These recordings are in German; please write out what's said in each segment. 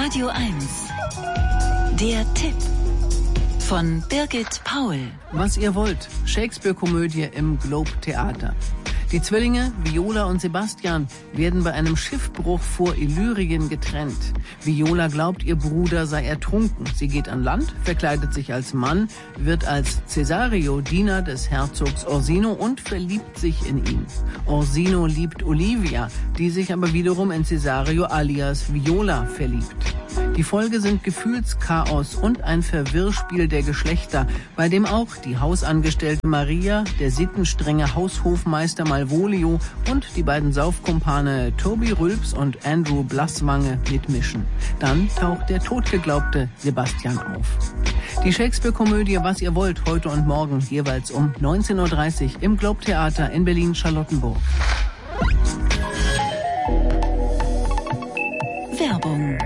Radio 1. Der Tipp von Birgit Paul. Was ihr wollt. Shakespeare-Komödie im Globe Theater. Die Zwillinge, Viola und Sebastian, werden bei einem Schiffbruch vor Illyrien getrennt. Viola glaubt, ihr Bruder sei ertrunken. Sie geht an Land, verkleidet sich als Mann, wird als Cesario Diener des Herzogs Orsino und verliebt sich in ihn. Orsino liebt Olivia, die sich aber wiederum in Cesario alias Viola verliebt. Die Folge sind Gefühlschaos und ein Verwirrspiel der Geschlechter, bei dem auch die Hausangestellte Maria, der sittenstrenge Haushofmeister Malvolio und die beiden Saufkumpane Toby Rülps und Andrew Blasswange mitmischen. Dann taucht der totgeglaubte Sebastian auf. Die Shakespeare-Komödie Was ihr wollt, heute und morgen, jeweils um 19.30 Uhr im Globe Theater in Berlin-Charlottenburg. Werbung.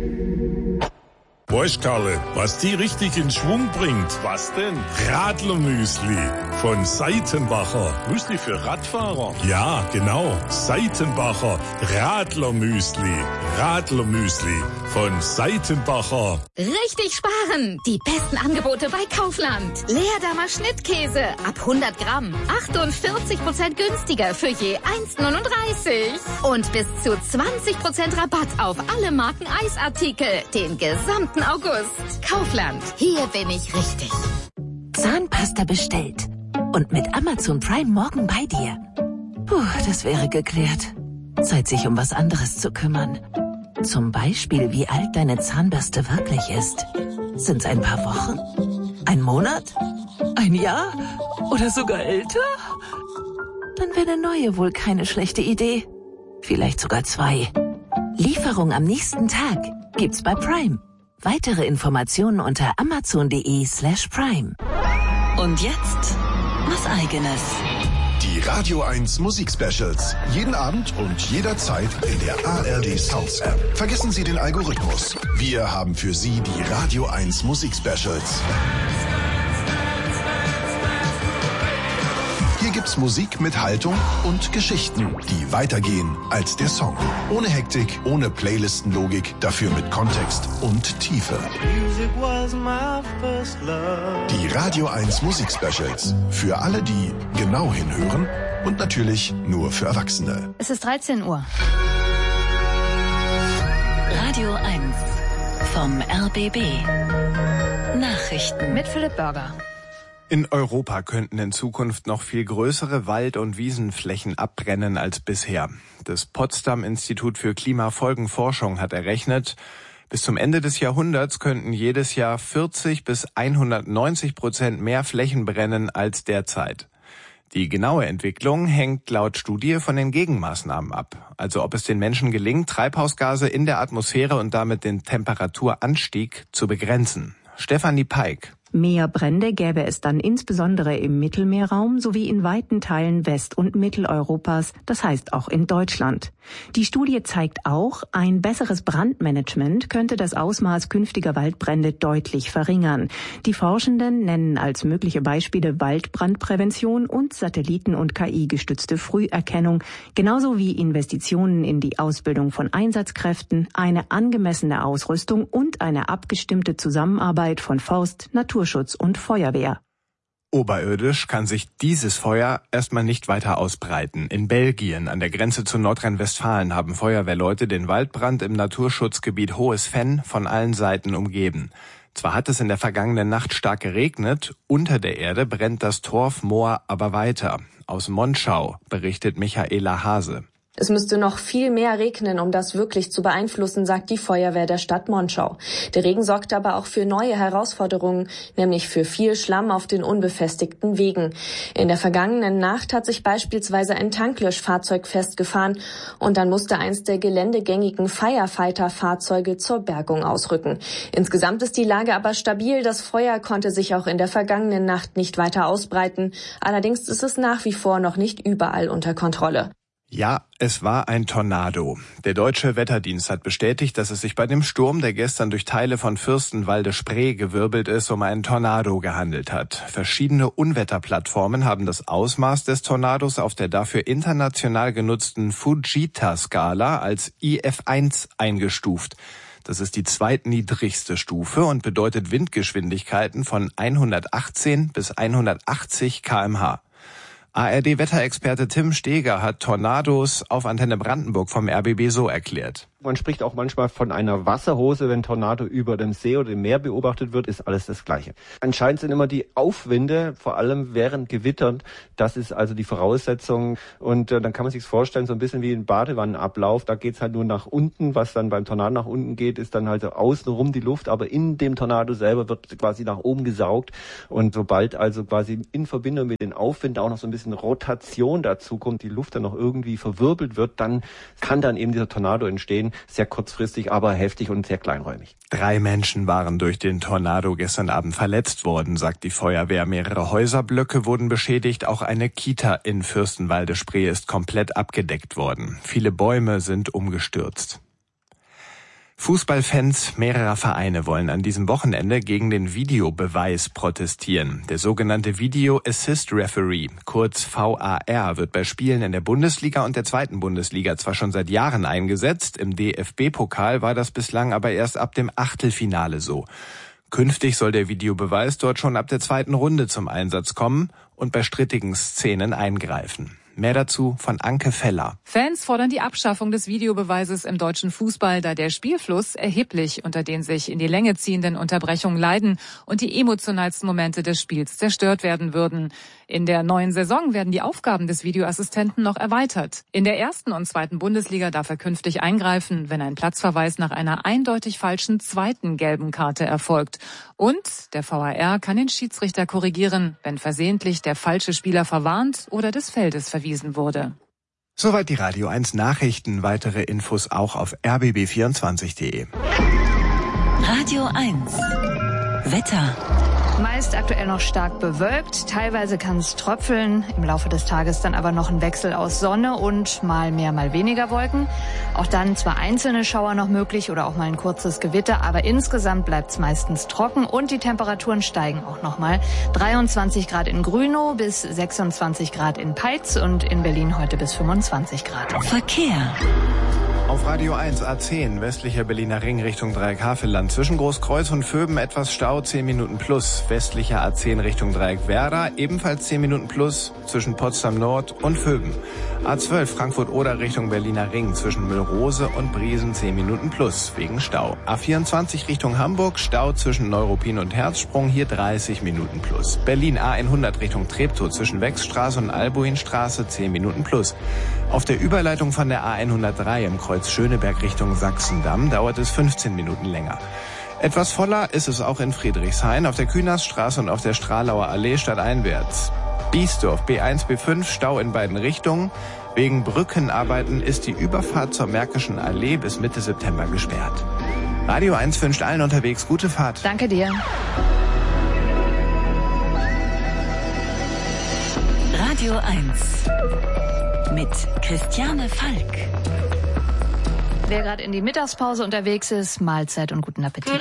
Weißt, Karle, was die richtig in Schwung bringt? Was denn? Radlermüsli von Seitenbacher. Müsli für Radfahrer? Ja, genau. Seitenbacher Radlermüsli. Radlermüsli von Seitenbacher. Richtig sparen! Die besten Angebote bei Kaufland. Leerdammer Schnittkäse ab 100 Gramm. 48% günstiger für je 1,39. Und bis zu 20% Rabatt auf alle Marken Eisartikel. Den gesamten August. Kaufland. Hier bin ich richtig. Zahnpasta bestellt. Und mit Amazon Prime morgen bei dir. Puh, das wäre geklärt. Zeit, sich um was anderes zu kümmern. Zum Beispiel, wie alt deine Zahnbürste wirklich ist. Sind's ein paar Wochen? Ein Monat? Ein Jahr? Oder sogar älter? Dann wäre eine neue wohl keine schlechte Idee. Vielleicht sogar 2. Lieferung am nächsten Tag gibt's bei Prime. Weitere Informationen unter amazon.de/prime. Und jetzt was Eigenes. Die Radio 1 Musik-Specials. Jeden Abend und jederzeit in der ARD Sounds App. Vergessen Sie den Algorithmus. Wir haben für Sie die Radio 1 Musik-Specials. Hier gibt's Musik mit Haltung und Geschichten, die weitergehen als der Song. Ohne Hektik, ohne Playlistenlogik, dafür mit Kontext und Tiefe. Die Radio 1 Musik-Specials. Für alle, die genau hinhören und natürlich nur für Erwachsene. Es ist 13 Uhr. Radio 1 vom RBB. Nachrichten Mit Philipp Burger. In Europa könnten in Zukunft noch viel größere Wald- und Wiesenflächen abbrennen als bisher. Das Potsdam-Institut für Klimafolgenforschung hat errechnet, bis zum Ende des Jahrhunderts könnten jedes Jahr 40 bis 190% mehr Flächen brennen als derzeit. Die genaue Entwicklung hängt laut Studie von den Gegenmaßnahmen ab. Also ob es den Menschen gelingt, Treibhausgase in der Atmosphäre und damit den Temperaturanstieg zu begrenzen. Stefanie Peik. Mehr Brände gäbe es dann insbesondere im Mittelmeerraum sowie in weiten Teilen West- und Mitteleuropas, das heißt auch in Deutschland. Die Studie zeigt auch, ein besseres Brandmanagement könnte das Ausmaß künftiger Waldbrände deutlich verringern. Die Forschenden nennen als mögliche Beispiele Waldbrandprävention und Satelliten- und KI-gestützte Früherkennung, genauso wie Investitionen in die Ausbildung von Einsatzkräften, eine angemessene Ausrüstung und eine abgestimmte Zusammenarbeit von Forst, Naturschutz und Feuerwehr. Oberirdisch kann sich dieses Feuer erstmal nicht weiter ausbreiten. In Belgien, an der Grenze zu Nordrhein-Westfalen, haben Feuerwehrleute den Waldbrand im Naturschutzgebiet Hohes Venn von allen Seiten umgeben. Zwar hat es in der vergangenen Nacht stark geregnet, unter der Erde brennt das Torfmoor aber weiter. Aus Monschau berichtet Michaela Hase. Es müsste noch viel mehr regnen, um das wirklich zu beeinflussen, sagt die Feuerwehr der Stadt Monschau. Der Regen sorgt aber auch für neue Herausforderungen, nämlich für viel Schlamm auf den unbefestigten Wegen. In der vergangenen Nacht hat sich beispielsweise ein Tanklöschfahrzeug festgefahren und dann musste eins der geländegängigen Firefighter-Fahrzeuge zur Bergung ausrücken. Insgesamt ist die Lage aber stabil. Das Feuer konnte sich auch in der vergangenen Nacht nicht weiter ausbreiten. Allerdings ist es nach wie vor noch nicht überall unter Kontrolle. Ja, es war ein Tornado. Der Deutsche Wetterdienst hat bestätigt, dass es sich bei dem Sturm, der gestern durch Teile von Fürstenwalde-Spree gewirbelt ist, um einen Tornado gehandelt hat. Verschiedene Unwetterplattformen haben das Ausmaß des Tornados auf der dafür international genutzten Fujita-Skala als IF1 eingestuft. Das ist die zweitniedrigste Stufe und bedeutet Windgeschwindigkeiten von 118 bis 180 km/h. ARD-Wetterexperte Tim Steger hat Tornados auf Antenne Brandenburg vom RBB so erklärt. Man spricht auch manchmal von einer Wasserhose, wenn Tornado über dem See oder dem Meer beobachtet wird, ist alles das Gleiche. Anscheinend sind immer die Aufwinde, vor allem während Gewittern, das ist also die Voraussetzung. Und dann kann man sich vorstellen, so ein bisschen wie ein Badewannenablauf, da geht's halt nur nach unten. Was dann beim Tornado nach unten geht, ist dann halt außenrum die Luft, aber in dem Tornado selber wird quasi nach oben gesaugt. Und sobald also quasi in Verbindung mit den Aufwinden auch noch so ein bisschen Rotation dazu kommt, die Luft dann noch irgendwie verwirbelt wird, dann kann dann eben dieser Tornado entstehen. Sehr kurzfristig, aber heftig und sehr kleinräumig. 3 Menschen waren durch den Tornado gestern Abend verletzt worden, sagt die Feuerwehr. Mehrere Häuserblöcke wurden beschädigt. Auch eine Kita in Fürstenwalde-Spree ist komplett abgedeckt worden. Viele Bäume sind umgestürzt. Fußballfans mehrerer Vereine wollen an diesem Wochenende gegen den Videobeweis protestieren. Der sogenannte Video Assist Referee, kurz VAR, wird bei Spielen in der Bundesliga und der zweiten Bundesliga zwar schon seit Jahren eingesetzt, im DFB-Pokal war das bislang aber erst ab dem Achtelfinale so. Künftig soll der Videobeweis dort schon ab der zweiten Runde zum Einsatz kommen und bei strittigen Szenen eingreifen. Mehr dazu von Anke Feller. Fans fordern die Abschaffung des Videobeweises im deutschen Fußball, da der Spielfluss erheblich unter den sich in die Länge ziehenden Unterbrechungen leiden und die emotionalsten Momente des Spiels zerstört werden würden. In der neuen Saison werden die Aufgaben des Videoassistenten noch erweitert. In der ersten und zweiten Bundesliga darf er künftig eingreifen, wenn ein Platzverweis nach einer eindeutig falschen zweiten gelben Karte erfolgt. Und der VAR kann den Schiedsrichter korrigieren, wenn versehentlich der falsche Spieler verwarnt oder des Feldes verwiesen wurde. Soweit die Radio 1 Nachrichten. Weitere Infos auch auf rbb24.de. Radio 1 Wetter. Meist aktuell noch stark bewölkt, teilweise kann es tröpfeln, im Laufe des Tages dann aber noch ein Wechsel aus Sonne und mal mehr, mal weniger Wolken. Auch dann zwar einzelne Schauer noch möglich oder auch mal ein kurzes Gewitter, aber insgesamt bleibt es meistens trocken und die Temperaturen steigen auch nochmal. 23 Grad in Grünow bis 26 Grad in Peitz und in Berlin heute bis 25 Grad. Verkehr. Auf Radio 1 A10, westlicher Berliner Ring Richtung Dreieck-Havelland. Zwischen Großkreuz und Vöben etwas Stau, 10 Minuten plus. Westlicher A10 Richtung Dreieck-Werder, ebenfalls 10 Minuten plus zwischen Potsdam Nord und Vöben. A12 Frankfurt-Oder Richtung Berliner Ring, zwischen Müllrose und Briesen 10 Minuten plus, wegen Stau. A24 Richtung Hamburg, Stau zwischen Neuruppin und Herzsprung, hier 30 Minuten plus. Berlin A100 Richtung Treptow, zwischen Wechsstraße und Albuinstraße 10 Minuten plus. Auf der Überleitung von der A103 im Kreuz Schöneberg Richtung Sachsendamm dauert es 15 Minuten länger. Etwas voller ist es auch in Friedrichshain, auf der Künaststraße und auf der Stralauer Allee stadteinwärts. Biesdorf, B1, B5, Stau in beiden Richtungen. Wegen Brückenarbeiten ist die Überfahrt zur Märkischen Allee bis Mitte September gesperrt. Radio 1 wünscht allen unterwegs gute Fahrt. Danke dir. Radio 1 mit Christiane Falk. Wer gerade in die Mittagspause unterwegs ist, Mahlzeit und guten Appetit.